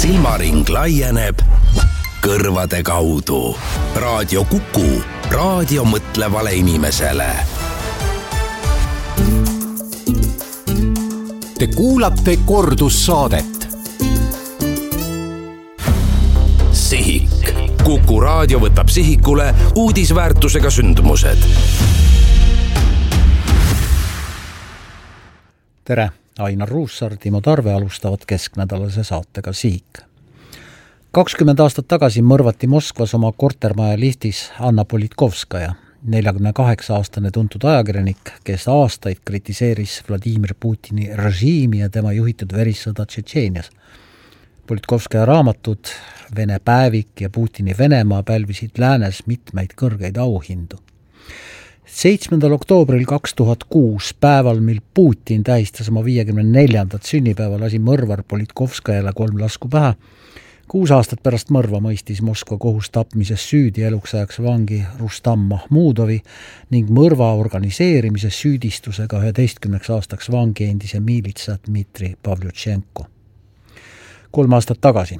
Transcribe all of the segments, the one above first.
silmaring laieneb kõrvade kaudu. Raadio Kuku, raadio mõtlevale inimesele. Te kuulate kordussaadet. Sihik. Kuku raadio võtab sihikule uudisväärtusega sündmused. Tere! Ainar Ruussaar, Timo Tarve alustavad kesknädalase saatega Sihik. 20 aastat tagasi mõrvati Moskvas oma kortermaja liftis Anna Politkovskaja, 48-aastane tuntud ajakirjanik, kes aastaid kritiseeris Vladimir Putini režiimi ja tema juhitud verissõda Tšetšeenias. Politkovskaja raamatud, Vene päevik ja Putini Venemaa pälvisid läänes mitmeid kõrgeid auhindu. 7. oktoobril 2006, päeval, mil Putin tähistas oma 54. sünnipäeva, lasi mõrvar Politkovskajale 3 lasku pähe. 6 aastat pärast mõrva mõistis Moskva kohus tapmises süüdi eluks ajaks vangi Rustam Mahmudovi ning mõrva organiseerimise süüdistusega 11 aastaks vangi endise miilitsa Dmitri Pavlyuchenko. 3 aastat tagasi,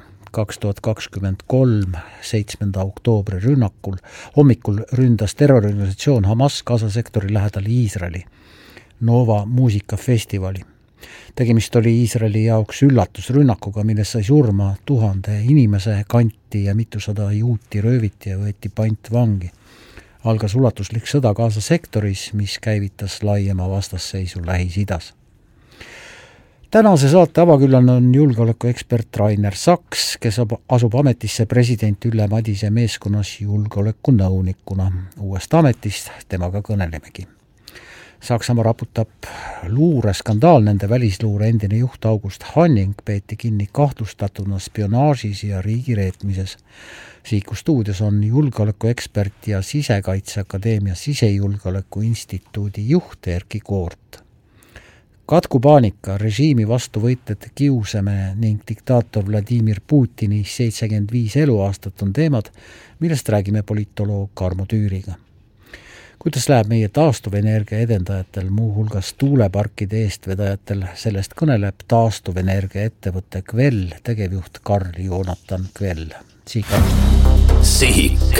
2023, 7. oktoobri rünnakul hommikul ründas terroriorganisatsioon Hamas Gaza sektori lähedal Iisraeli Nova muusikafestivali. Tegemist oli Iisraeli jaoks üllatusrünnakuga, milles sai surma 1000 inimese, kanti ja mitusada juuti rööviti ja võeti pantvangi. Algas ulatuslik sõda Gaza sektoris, mis käivitas laiema vastasseisu Lähis-Idas. Tänase saate avaküllane on julgeolekuekspert Rainer Saks, kes asub ametisse president Ülle Madise meeskonnas julgeolekunõunikuna. Uuest ametist temaga kõnelemegi. Saksamaa raputab luureskandaal, nende välisluure endine juht August Hanning peeti kinni kahtlustatuna spionaažis ja riigireetmises. Siiku stuudios on julgeolekuekspert ja Sisekaitseakadeemia Sisejulgeoleku instituudi juht Erki Koort. Katkupaanika, režiimi vastu võitlejate kiusamine ning diktaator Vladimir Putini 75 eluaastat on teemad, millest räägime politoloog Karmo Tüüriga. Kuidas läheb meie taastuvenergia edendajatel, muuhulgas tuuleparkide eestvedajatel, sellest kõneleb taastuvenergia ettevõtte Kvell tegevjuht Karl Joonatan Kvell. Sihik.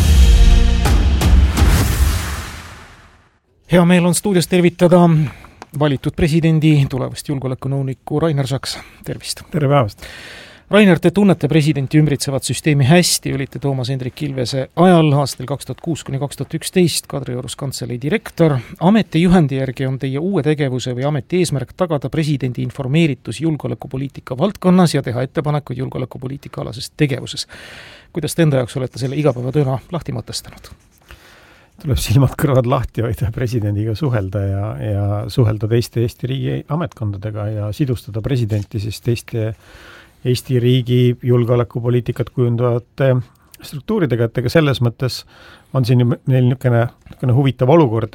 Hea meel on stuudios tervitada valitud presidendi, tulevast julgeolekunõuniku Rainer Saks. Tervist! Tere päevast! Rainer, te tunnete presidenti ümbritsevat süsteemi hästi, olite Toomas Hendrik Ilvese ajal aastal 2006–2011 Kadriorus kantselei direktor. Ametijuhendi järgi on teie uue tegevuse või ameti eesmärk tagada presidendi informeeritus julgeolekupoliitika valdkonnas ja teha ettepanekuid julgeolekupoliitika alases tegevuses. Kuidas te enda jaoks olete selle igapäevatööna lahti mõtestanud? Tuleb silmad kõrvad lahti hoida presidendiga suhelda ja suhelda teiste Eesti riigi ametkondadega ja sidustada presidenti siis teiste Eesti riigi julgeolekupoliitikat kujundavate struktuuridega, et ega selles mõttes on siin meil niisugune huvitav olukord,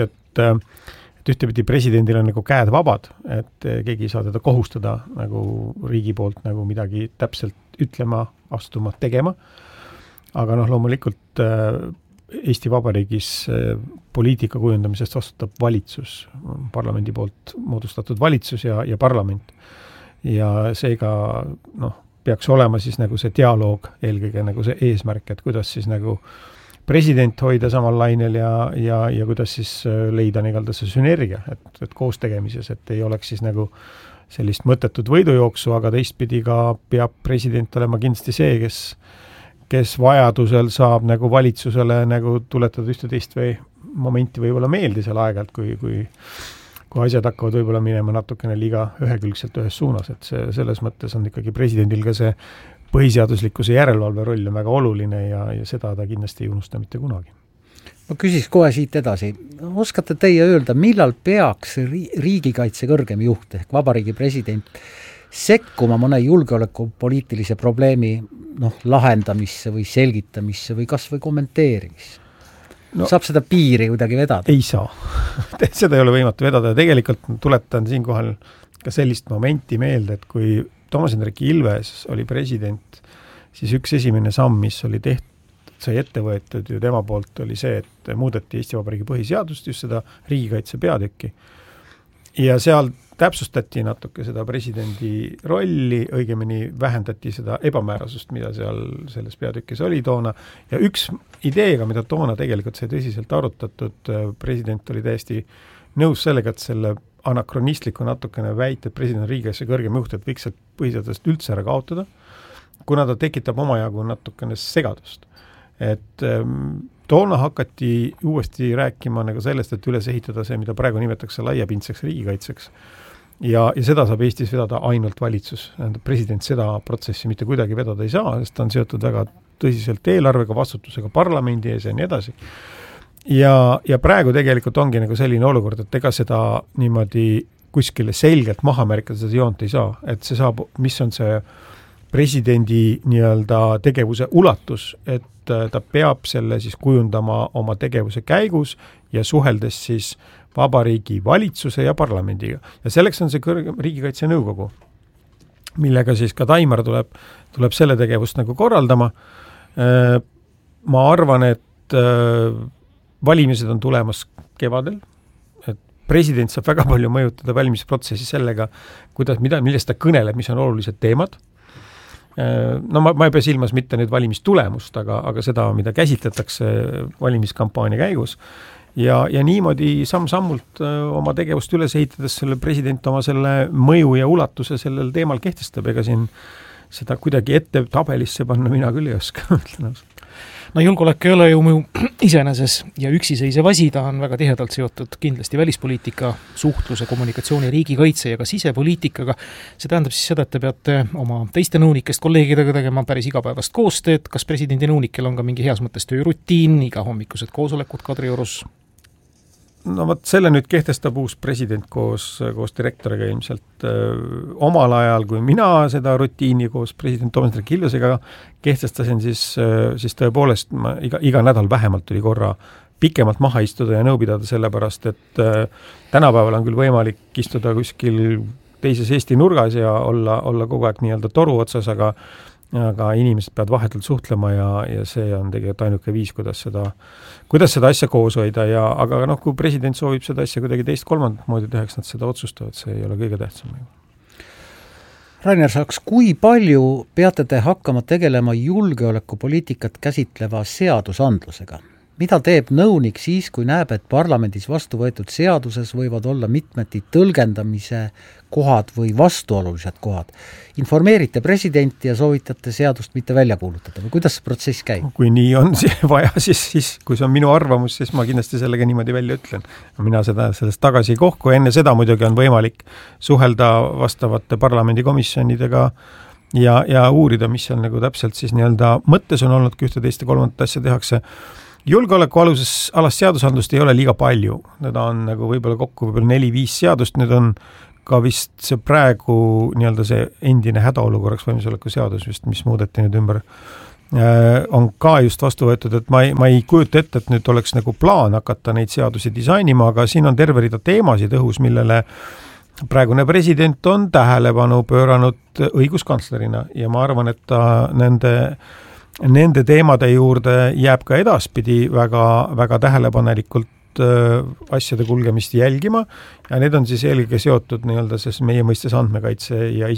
et ühtepidi presidendil on nagu käed vabad, et keegi ei saa teda kohustada nagu riigi poolt nagu midagi täpselt ütlema, astuma, tegema, aga loomulikult Eesti Vabariigis poliitika kujundamisest vastutab valitsus, parlamendi poolt moodustatud valitsus ja parlament. Ja seega peaks olema siis nagu see dialoog eelkõige nagu see eesmärk, et kuidas siis nagu president hoida samal lainel ja kuidas siis leida nii-öelda see sünergia, et koos tegemises, et ei oleks siis nagu sellist mõttetut võidujooksu, aga teistpidi ka peab president olema kindlasti see, kes vajadusel saab nagu valitsusele nagu tuletada ühte teist või momenti võib-olla meeldi seal aeg-ajalt, kui asjad hakkavad võib-olla minema natukene liiga ühekülgselt ühes suunas, et selles mõttes on ikkagi presidendil ka see põhiseaduslikkuse järelevalve roll on väga oluline ja seda ta kindlasti ei unusta mitte kunagi. Ma küsis kohe siit edasi. Oskate teie öelda, millal peaks riigikaitse kõrgem juht ehk vabariigi president sekkuma mõne julgeolekupoliitilise probleemi lahendamisse või selgitamisse või kas või kommenteerimisse? Saab seda piiri kuidagi vedada? Ei saa. Seda ei ole võimatu vedada ja tegelikult tuletan siinkohal ka sellist momenti meelde, et kui Toomas Hendrik Ilves oli president, siis üks esimene samm, mis oli sai ette võetud ju tema poolt, oli see, et muudeti Eesti Vabariigi põhiseadust, just seda riigikaitse peatükki. ja seal täpsustati natuke seda presidendi rolli, õigemini vähendati seda ebamäärasust, mida seal selles peatükis oli toona, ja üks ideega, mida toona tegelikult sai tõsiselt arutatud, president oli täiesti nõus sellega, et selle anakronistliku natukene väite, et president on riigikaitse kõrgem juht, et võiks sealt põhiseadusest üldse ära kaotada, kuna ta tekitab omajagu natukene segadust. Et toona hakati uuesti rääkima nagu sellest, et üles ehitada see, mida praegu nimetatakse laiapindseks riigikaitseks. Ja seda saab Eestis vedada ainult valitsus. President seda protsessi mitte kuidagi vedada ei saa, sest ta on seotud väga tõsiselt eelarvega, vastutusega parlamendi ees ja nii edasi. Ja praegu tegelikult ongi nagu selline olukord, et ega seda niimoodi kuskile selgelt maha märkida, seda joont ei saa. Et see saab, mis on see presidendi nii-öelda tegevuse ulatus, et ta peab selle siis kujundama oma tegevuse käigus ja suheldes siis vabariigi valitsuse ja parlamendiga. Ja selleks on see kõrgem riigikaitse nõukogu, millega siis ka Taimar tuleb selle tegevust nagu korraldama. Ma arvan, et valimised on tulemas kevadel, et president saab väga palju mõjutada valimisprotsessi sellega, millest ta kõneleb, mis on olulised teemad. No ma ei pea silmas mitte nüüd valimistulemust, aga seda, mida käsitletakse valimiskampaania käigus. Ja niimoodi samm-sammult oma tegevust üles ehitades selle president oma selle mõju ja ulatuse sellel teemal kehtestab, ega siin seda kuidagi ette tabelisse panna mina küll ei oska. No julgeolek ei ole ju iseeneses ja üksiseisev asi, ta on väga tihedalt seotud kindlasti välispoliitika, suhtluse, kommunikatsiooni, riigikaitse ja ka sisepoliitikaga. See tähendab siis seda, et te peate oma teiste nõunikest kolleegidega tegema päris igapäevast koostööd. Kas presidendi nõunikel on ka mingi heas mõttes töörutiin, iga hommikused koosolekud Kadriorus? No võt, selle nüüd kehtestab uus president koos direktoriga ilmselt omal ajal, kui mina seda rutiini koos president Toomas Hendrik Ilvesega kehtestasin, siis tõepoolest ma iga nädal vähemalt tuli korra pikemalt maha istuda ja nõu pidada, sellepärast, et tänapäeval on küll võimalik istuda kuskil teises Eesti nurgas ja olla kogu aeg nii-öelda toru otsas, aga inimesed peavad vahetult suhtlema ja see on tegelikult ainuke viis, kuidas seda asja koos hoida, aga kui president soovib seda asja kuidagi teist-kolmandat moodi tehaks, nad seda otsustavad, see ei ole kõige tähtsam. Rainer Saks, kui palju peate te hakkama tegelema julgeolekupoliitikat käsitleva seadusandlusega? Mida teeb nõunik siis, kui näeb, et parlamendis vastu võetud seaduses võivad olla mitmeti tõlgendamise kohad või vastuolulised kohad? Informeerite presidenti ja soovitate seadust mitte välja kuulutada või kuidas see protsess käib? Kui nii on vaja, siis kui see on minu arvamus, siis ma kindlasti sellega niimoodi välja ütlen. Mina sellest tagasi ei kohku, enne seda muidugi on võimalik suhelda vastavate parlamendikomisjonidega ja uurida, mis on nagu täpselt siis nii-öelda mõttes on olnud, kui ühte teiste kolmandat asja tehakse. Julgeoleku alast seadusandlust ei ole liiga palju. Need on nagu võib-olla kokku 4-5 seadust, need on ka vist see praegu nii-öelda see endine hädaolukorraks valmisoleku seadus vist, mis muudeti nüüd ümber, on ka just vastu võetud, et ma ei kujuta ette, et nüüd oleks nagu plaan hakata neid seadusi disainima, aga siin on terve rida teemasid õhus, millele praegune president on tähelepanu pööranud õiguskantslerina ja ma arvan, et ta nende teemade juurde jääb ka edaspidi väga, väga tähelepanelikult asjade kulgemist jälgima ja need on siis eelkõige seotud nii-öelda siis meie mõistes andmekaitse ja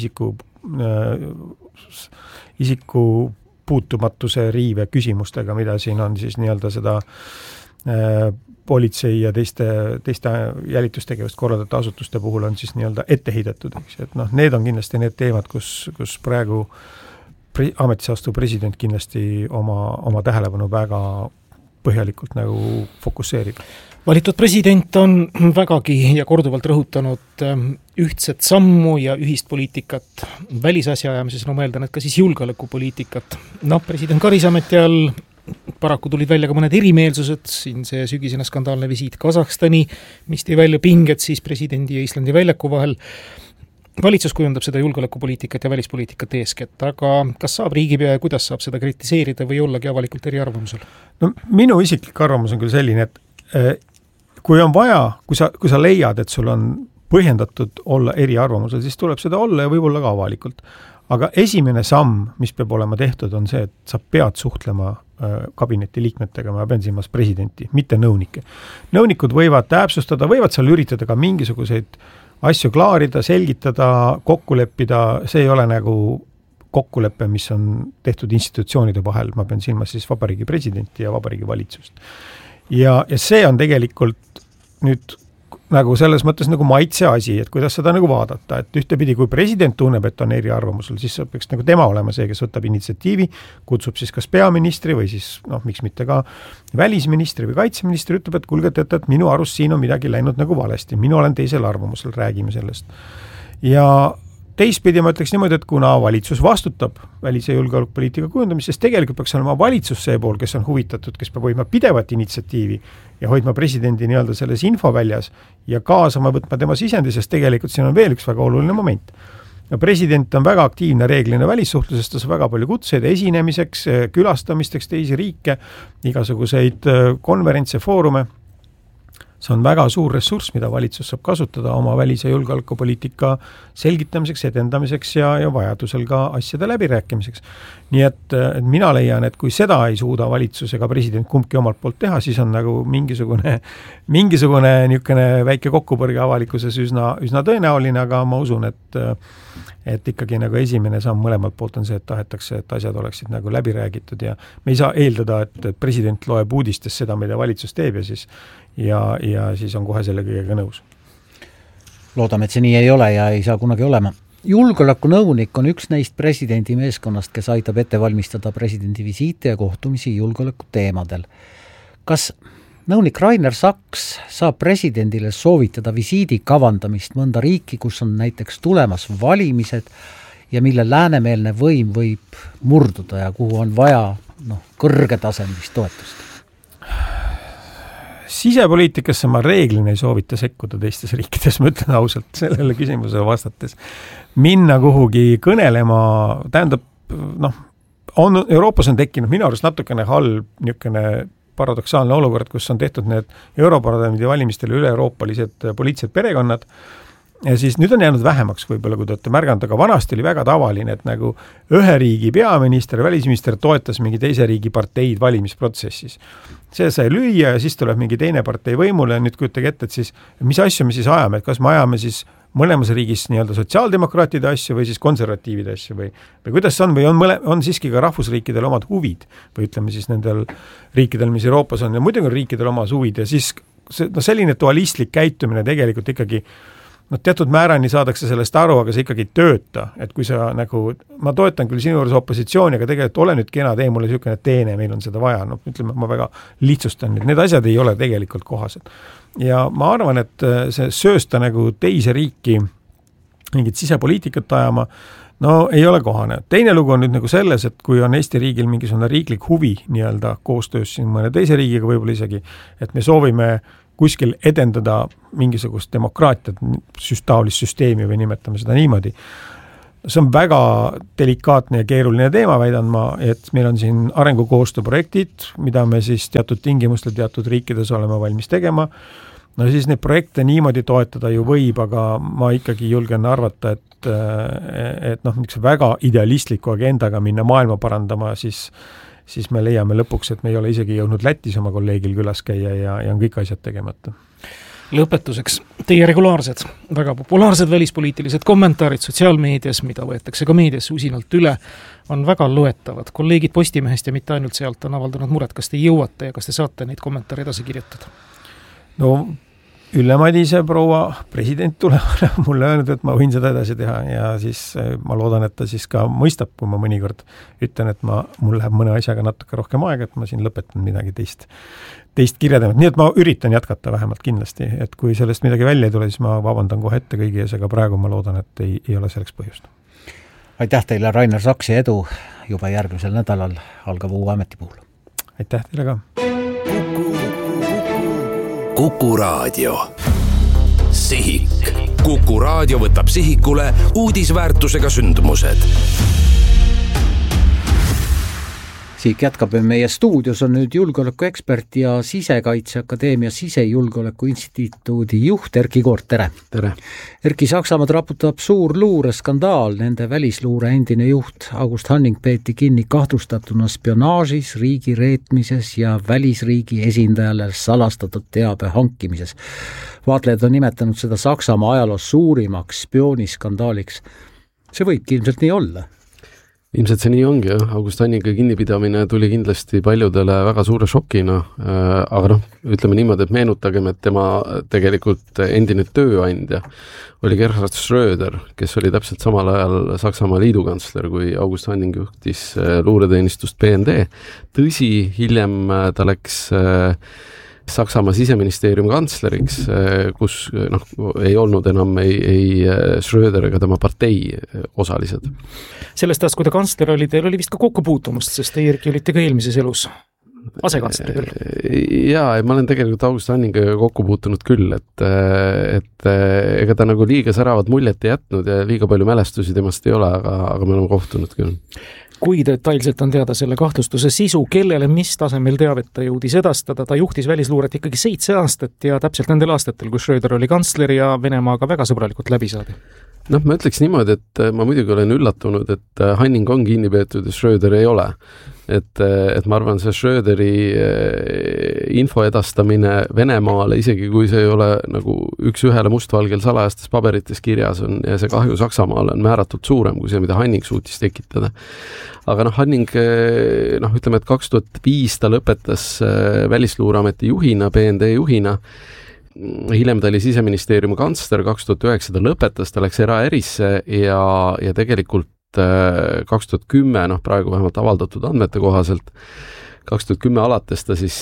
isiku puutumatuse riive küsimustega, mida siin on siis nii-öelda seda politsei ja teiste jälitustegevust korraldate asutuste puhul on siis nii-öelda ette heidetud. Et need on kindlasti need teemad, kus praegu ametisse astuv president kindlasti oma tähelepanu väga põhjalikult nagu fokusseerib. Valitud president on vägagi ja korduvalt rõhutanud ühtset sammu ja ühist poliitikat välisasja ajamises, ma eeldan, et ka siis julgeolekupoliitikat. President Karisameti all paraku tulid välja ka mõned erimeelsused, siin see sügisene skandaalne visiit Kasahstani, mis tõi välja pinged siis presidendi ja Islandi väljaku vahel. Valitsus kujundab seda julgeolekupoliitikat ja välispoliitikat eeskätt, aga kas saab riigipea ja kuidas saab seda kritiseerida või ollagi avalikult eriarvamusel? No minu isiklik arvamus on küll selline, et kui on vaja, kui sa leiad, et sul on põhjendatud olla eriarvamusel, siis tuleb seda olla ja võib-olla ka avalikult. Aga esimene samm, mis peab olema tehtud, on see, et sa pead suhtlema kabineti liikmetega, ma pean silmas presidenti, mitte nõunike. Nõunikud võivad täpsustada, võivad seal üritada ka mingisuguseid asju klaarida, selgitada, kokku leppida, see ei ole nagu kokkulepe, mis on tehtud institutsioonide vahel, ma pean silmas siis vabariigi presidenti ja vabariigi valitsust. Ja see on tegelikult nüüd nagu selles mõttes nagu maitse asi, et kuidas seda nagu vaadata, et ühtepidi, kui president tunneb, et on eriarvamusel, siis peaks nagu tema olema see, kes võtab initsiatiivi, kutsub siis kas peaministri või siis, miks mitte ka välisministri või kaitseministri, ütleb, et kuulge, et minu arust siin on midagi läinud nagu valesti, minu olen teisel arvamusel, räägime sellest. Ja teistpidi ma ütleks niimoodi, et kuna valitsus vastutab välis- ja julgeolekupoliitika kujundamisest, siis tegelikult peaks olema valitsus see pool, kes on huvitatud, kes peab hoidma pidevat initsiatiivi ja hoidma presidendi nii-öelda selles infoväljas ja kaasama võtma tema sisendi, sest tegelikult siin on veel üks väga oluline moment. Ja president on väga aktiivne reeglina välissuhtlusest, ta saab väga palju kutseid esinemiseks, külastamisteks teisi riike, igasuguseid konverentse, foorume. See on väga suur ressurss, mida valitsus saab kasutada oma välis- ja julgeolekupoliitika selgitamiseks, edendamiseks ja vajadusel ka asjade läbirääkimiseks. Nii et mina leian, et kui seda ei suuda valitsus ega president kumbki omalt poolt teha, siis on nagu mingisugune niisugune väike kokkupõrge avalikkuses üsna tõenäoline, aga ma usun, et ikkagi nagu esimene samm mõlemalt poolt on see, et tahetakse, et asjad oleksid nagu läbi räägitud ja me ei saa eeldada, et president loeb uudistes seda, mida valitsus teeb ja siis on kohe selle kõigega nõus. Loodame, et see nii ei ole ja ei saa kunagi olema. Julgeolekunõunik on üks neist presidendi meeskonnast, kes aitab ette valmistada presidendi visiite ja kohtumisi julgeoleku teemadel. Kas nõunik Rainer Saks saab presidendile soovitada visiidi kavandamist mõnda riiki, kus on näiteks tulemas valimised ja mille läänemeelne võim võib murduda ja kuhu on vaja kõrgetasemlist toetust? Sisepoliitikasse ma reeglina ei soovita sekkuda teistes riikides, ma ütlen ausalt sellele küsimusele vastates. Minna kuhugi kõnelema, tähendab, Euroopas on tekkinud minu arust natukene halb niisugune paradoksaalne olukord, kus on tehtud need Europarlamendi valimistele üle-euroopalised poliitilised perekonnad ja siis nüüd on jäänud vähemaks võib-olla, kui te olete märganud, aga vanasti oli väga tavaline, et nagu ühe riigi peaminister, välisminister toetas mingi teise riigi parteid valimisprotsessis. See sai lüüa ja siis tuleb mingi teine partei võimule ja nüüd kujutage ette, et siis mis asju me siis ajame, et kas me ajame siis mõlemas riigis nii-öelda sotsiaaldemokraatide asju või siis konservatiivide asju või kuidas see on või on siiski ka rahvusriikidel omad huvid või ütleme siis nendel riikidel, mis Euroopas on ja muidugi on riikidel omas huvid ja siis selline dualistlik käitumine tegelikult ikkagi teatud määrani saadakse sellest aru, aga see ikkagi ei tööta, et kui sa nagu, ma toetan küll sinu juures opositsiooni, aga tegelikult ole nüüd kena, tee mulle niisugune teene, meil on seda vaja, ütleme, ma väga lihtsustan, need asjad ei ole tegelikult kohased. Ja ma arvan, et see söösta nagu teise riiki mingit sisepoliitikat ajama, ei ole kohane. Teine lugu on nüüd nagu selles, et kui on Eesti riigil mingisugune riiklik huvi nii-öelda koostöös siin mõne teise riigiga võib-olla isegi, et me soovime kuskil edendada mingisugust demokraatiat, taolist süsteemi või nimetame seda niimoodi. See on väga delikaatne ja keeruline teema, väidan ma, et meil on siin arengukoostööprojektid, mida me siis teatud tingimustel teatud riikides oleme valmis tegema. Siis neid projekte niimoodi toetada ju võib, aga ma ikkagi julgen arvata, et väga idealistliku agendaga minna maailma parandama, siis me leiame lõpuks, et me ei ole isegi jõudnud Lätis oma kolleegil külas käia ja on kõik asjad tegemata. Lõpetuseks, teie regulaarsed, väga populaarsed välispoliitilised kommentaarid sotsiaalmeedias, mida võetakse ka meediasse usinalt üle, on väga loetavad. Kolleegid Postimehest ja mitte ainult sealt on avaldanud muret, kas te jõuate ja kas te saate neid kommentaare edasi kirjutada? Ülle Madise proua president tuleb mulle öelnud, et ma võin seda edasi teha ja siis ma loodan, et ta siis ka mõistab, kui ma mõnikord ütlen, et mul läheb mõne asjaga natuke rohkem aega, et ma siin lõpetan midagi teist kirjadanud. Nii et ma üritan jätkata vähemalt kindlasti, et kui sellest midagi välja ei tule, siis ma vabandan kohe ette kõigi ees, aga praegu ma loodan, et ei ole selleks põhjust. Aitäh teile, Rainer Saks, ja edu juba järgmisel nädalal algava uue ameti puhul. Aitäh teile ka. Kuku Raadio. Sihik. Kuku Raadio võtab sihikule uudisväärtusega sündmused. Siik jätkab, meie stuudios on nüüd julgeolekuekspert ja Sisekaitseakadeemia Sisejulgeoleku Instituudi juht Erki Koort, tere! Tere! Erki, Saksamaad raputab suur luureskandaal, nende välisluure endine juht August Hanning peeti kinni kahtlustatuna spionaažis, riigi reetmises ja välisriigi esindajale salastatud teabe hankimises. Vaatlejad on nimetanud seda Saksamaa ajaloos suurimaks spiooniskandaaliks. See võibki ilmselt nii olla. Ilmselt see nii ongi, jah. August Hanninga kinnipidamine tuli kindlasti paljudele väga suure šokina, aga ütleme niimoodi, et meenutagem, et tema tegelikult endine tööandja oli Gerhard Schröder, kes oli täpselt samal ajal Saksamaa liidukantsler, kui August Hanning juhtis luureteenistust BND. Tõsi, hiljem ta läks Saksamaa siseministeeriumi kantsleriks, kus ei olnud enam ei Schröder ega tema partei osalised. Sellest ajast, kui ta kantsler oli, teil oli vist ka kokkupuutumust, sest teie Erki olite ka eelmises elus asekantsleri küll. Jaa, ma olen tegelikult August Hanninga kokku puutunud küll, et ega ta nagu liiga säravat muljet ei jätnud ja liiga palju mälestusi temast ei ole, aga me oleme kohtunud küll. Kui detailselt on teada selle kahtlustuse sisu, kellele mis tasemel teavet ta jõudis edastada, ta juhtis välisluuret ikkagi 7 aastat ja täpselt nendel aastatel, kui Schröder oli kantsler ja Venemaaga väga sõbralikult läbi saadi. Ma ütleks niimoodi, et ma muidugi olen üllatunud, et Hanning on kinni peetud ja Schröder ei ole. Et ma arvan, see Schröderi info edastamine Venemaale, isegi kui see ei ole nagu üks ühele mustvalgel salajastes paberites kirjas on ja see kahju Saksamaale on määratult suurem kui see, mida Hanning suutis tekitada. Aga Hanning, ütleme, et 2005 ta lõpetas Välisluureameti juhina, BND juhina. Hiljem ta oli siseministeeriumi kantsler, 2009 ta lõpetas, ta läks eraärisse ja tegelikult 2010, praegu vähemalt avaldatud andmete kohaselt, 2010 alates ta siis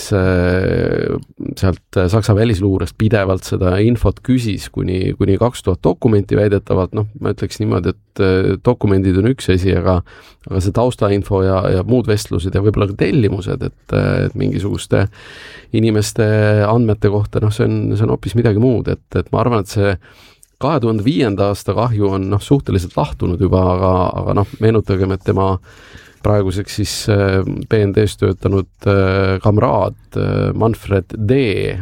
sealt Saksa välisluurest pidevalt seda infot küsis kuni 2000 dokumenti väidetavalt, ma ütleks niimoodi, et dokumendid on üks asi, aga see taustainfo ja muud vestlused ja võib-olla ka tellimused, et mingisuguste inimeste andmete kohta, see on hoopis midagi muud, et ma arvan, et see 2005. aasta kahju on suhteliselt lahtunud juba, aga meenutagem, et tema praeguseks siis BND-s töötanud kamraad Manfred D.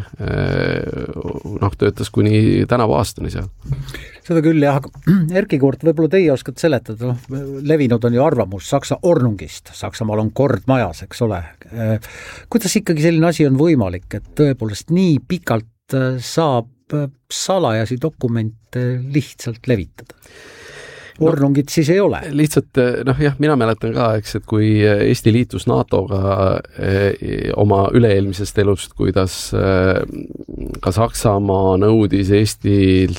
Töötas kuni tänavu aastani seal. Seda küll, jah. Erki Koort, võib-olla teie oskad seletada. Levinud on ju arvamus Saksa Ornungist. Saksamaal on kord majas, eks ole. Kuidas ikkagi selline asi on võimalik, et tõepoolest nii pikalt saab salajasi dokumente lihtsalt levitada? Ornungit siis ei ole. Lihtsalt, mina mäletan ka, et kui Eesti liitus NATO-ga oma üle-eelmisest elust, kuidas ka Saksamaa nõudis Eestilt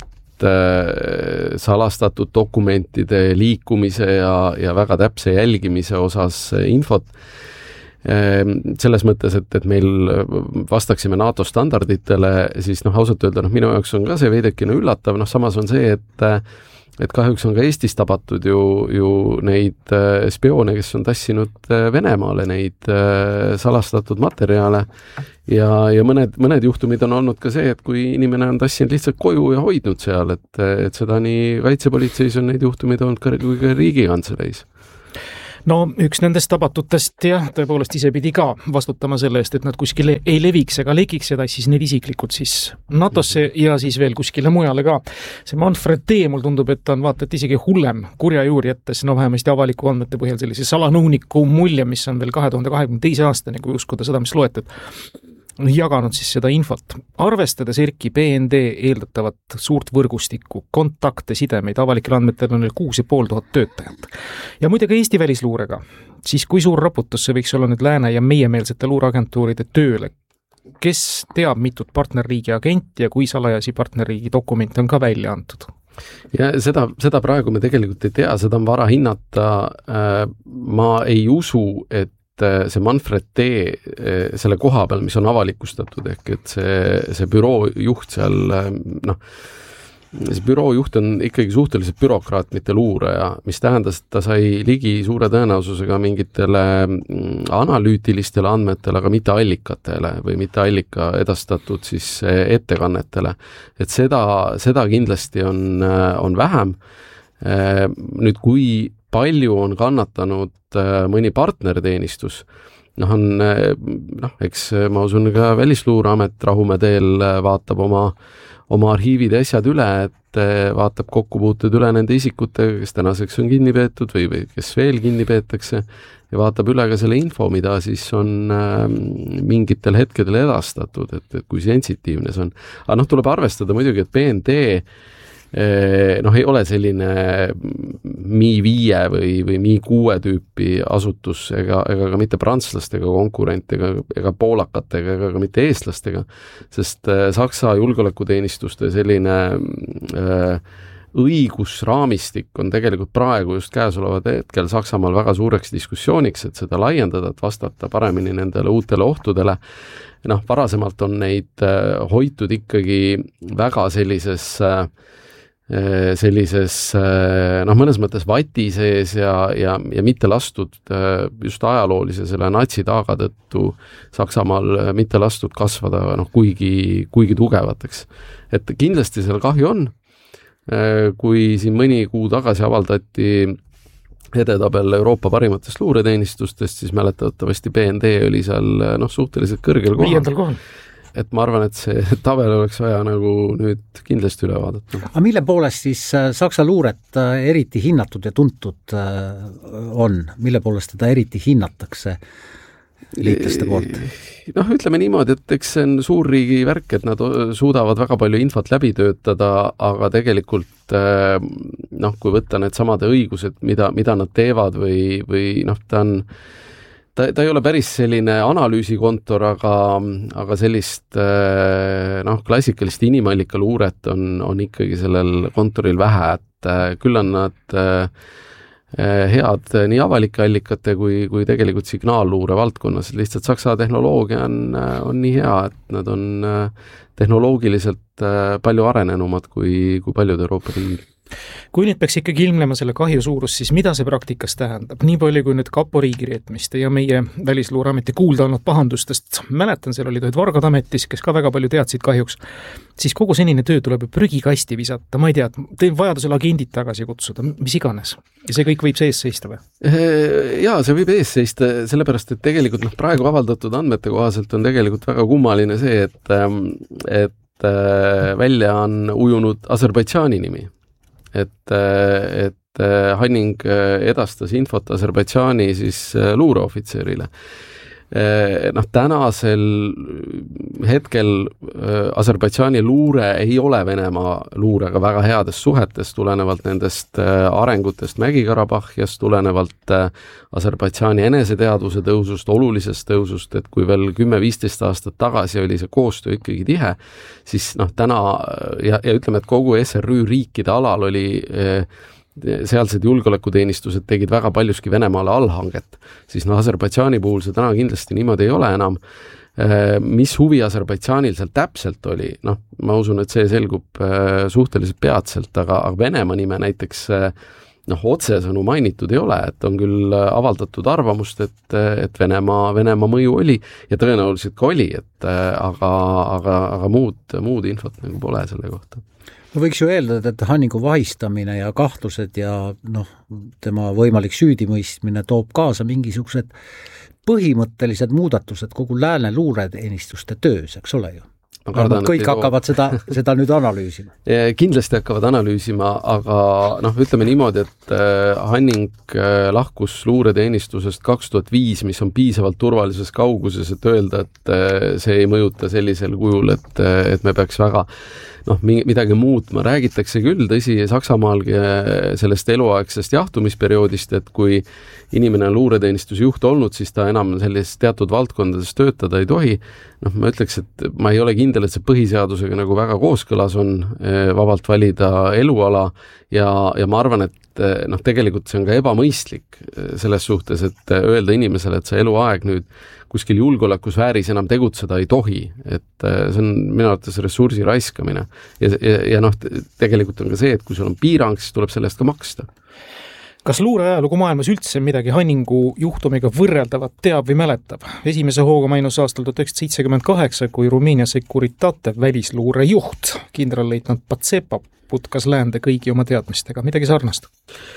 salastatud dokumentide liikumise ja väga täpse jälgimise osas infot, selles mõttes, et meil vastaksime NATO standarditele, siis ausalt öelda, minu jaoks on ka see veidekene üllatav, samas on see, et kahjuks on ka Eestis tabatud ju neid spioone, kes on tassinud Venemaale neid salastatud materjale ja mõned juhtumid on olnud ka see, et kui inimene on tassinud lihtsalt koju ja hoidnud seal, et seda nii kaitsepolitseis on neid juhtumid olnud kui ka riigikantseleis. No üks nendest tabatutest tõepoolest ise pidi ka vastutama selle eest, et nad kuskile ei leviks ega lekiks ja tassis neid isiklikult siis NATO-sse ja siis veel kuskile mujale ka. See Manfred D. mul tundub, et on vaata, et isegi hullem kurja juuri jättes, vähemasti avaliku andmete põhjal sellise salanõuniku mulje, mis on veel 2022. aastani, kui uskuda seda, mis loetud, jaganud siis seda infot. Arvestades Erki BND eeldatavat suurt võrgustikku, kontakte, sidemeid, avalikel andmetel on 6500 töötajat. Ja muide ka Eesti välisluurega, siis kui suur raputus see võiks olla nüüd lääne ja meiemeelsete luureagentuuride tööle? Kes teab mitut partnerriigi agenti ja kui salajasi partnerriigi dokumente on ka välja antud? Ja seda praegu me tegelikult ei tea, seda on vara hinnata. Ma ei usu, et see Manfred D. selle koha peal, mis on avalikustatud, ehk et see büroo juht seal, see büroo juht on ikkagi suhteliselt bürokraat, mitte luuraja, mis tähendas, et ta sai ligi suure tõenäosusega mingitele analüütilistele andmetele, aga mitte allikatele või mitte allika edastatud siis ettekannetele. Et seda kindlasti on vähem. Nüüd, kui palju on kannatanud mõni partnerteenistus. Eks ma usun ka Välisluureamet Rahumäe teel vaatab oma arhiivid ja asjad üle, et vaatab kokkupuuted üle nende isikutega, kes tänaseks on kinni peetud või kes veel kinni peetakse ja vaatab üle ka selle info, mida siis on mingitel hetkedel edastatud, et kui sensitiivne see on. Aga tuleb arvestada muidugi, et BND ei ole selline Mi-5 või Mi-6 tüüpi asutus ega ka mitte prantslastega konkurent ega poolakatega ega ka mitte eestlastega, sest Saksa julgeolekuteenistuste selline õigusraamistik on tegelikult praegu just käesolevad hetkel Saksamaal väga suureks diskussiooniks, et seda laiendada, et vastata paremini nendele uutele ohtudele. Varasemalt on neid hoitud ikkagi väga sellises mõnes mõttes vati sees ja mitte lastud just ajaloolise selle natsitaaga tõttu Saksamaal mitte lastud kasvada kuigi tugevateks. Et kindlasti seal kahju on, kui siin mõni kuu tagasi avaldati edetabel Euroopa parimatest luureteenistustest, siis mäletatavasti BND oli seal suhteliselt kõrgel kohal. 5. kohal. Et ma arvan, et see tabel oleks vaja nüüd kindlasti üle vaadata. Aga mille poolest siis Saksa luuret eriti hinnatud ja tuntud on? Mille poolest teda eriti hinnatakse liitlaste poolt? Ütleme niimoodi, et eks see on suurriigi värk, et nad suudavad väga palju infot läbi töötada, aga tegelikult kui võtta need samade õigused, mida nad teevad või ta ei ole päris selline analüüsikontor, aga sellist klassikalist inimallika luuret on ikkagi sellel kontoril vähe, et küll on nad head nii avalike allikate kui tegelikult signaalluure valdkonnas. Lihtsalt Saksa tehnoloogia on nii hea, et nad on tehnoloogiliselt palju arenenumad kui paljud Euroopa riigid. Kui nüüd peaks ikkagi ilmnema selle kahju suurus, siis mida see praktikas tähendab? Nii palju kui nüüd kapo riigireetmiste ja meie Välisluureameti kuulda olnud pahandustest, mäletan, seal olid Vargad ametis, kes ka väga palju teadsid kahjuks, siis kogu senine töö tuleb prügikasti visata, ma ei tea, teil vajadusel agendid tagasi kutsuda, mis iganes. Ja see kõik võib ees seista või? Jaa, see võib ees seista, sellepärast, et tegelikult praegu avaldatud andmete kohaselt on tegelikult väga kummaline see, et välja on ujunud Aserbaidžaani nimi. Et Hanning edastas infot Aserbaidžaani siis luureohvitserile. Tänasel hetkel Aserbaidžaani luure ei ole Venemaa luurega väga heades suhetes, tulenevalt nendest arengutest Mägi-Karabahhias, tulenevalt Aserbaidžaani eneseteadvuse tõusust, olulisest tõusust, et kui veel 10-15 aastat tagasi oli see koostöö ikkagi tihe, siis täna ja ütleme, et kogu SRÜ riikide alal oli sealsed julgeolekuteenistused tegid väga paljuski Venemaale allhanget, siis Aserbaidžaani puhul see täna kindlasti niimoodi ei ole enam. Mis huvi Aserbaidžaanil seal täpselt oli, ma usun, et see selgub suhteliselt peatselt, aga Venemaa nime näiteks otsesõnu mainitud ei ole, et on küll avaldatud arvamust, et Venemaa mõju oli ja tõenäoliselt ka oli, aga muud infot pole selle kohta. No võiks ju eeldada, et Hanningu vahistamine ja kahtlused ja tema võimalik süüdimõistmine toob kaasa mingisugused põhimõttelised muudatused kogu lääne luureteenistuste töös, eks ole ju? Kõik hakkavad seda nüüd analüüsima. Kindlasti hakkavad analüüsima, aga ütleme niimoodi, et Hanning lahkus luureteenistusest 2005, mis on piisavalt turvalises kauguses, et öelda, et see ei mõjuta sellisel kujul, et me peaks väga midagi muutma. Räägitakse küll, tõsi, Saksamaalgi sellest eluaegsest jahtumisperioodist, et kui inimene on luureteenistuse juht olnud, siis ta enam sellisest teatud valdkondades töötada ei tohi. Ma ütleks, et ma ei ole kindel, et see põhiseadusega väga kooskõlas on vabalt valida eluala ja ma arvan, et tegelikult see on ka ebamõistlik selles suhtes, et öelda inimesele, et sa eluaeg nüüd kuskil julgeolekusfääris enam tegutseda ei tohi, et see on minu arvates ressursi raiskamine ja tegelikult on ka see, et kui sul on piirang, siis tuleb sellest ka maksta. Kas luureajalugu maailmas üldse midagi Hanningu juhtumiga võrreldavat teab või mäletab? Esimese hooga mainus aastal 1978, kui Rumeenia Securitate välisluure juht, kindralleitnant Patsepa putkas läände kõigi oma teadmistega. Midagi sarnast?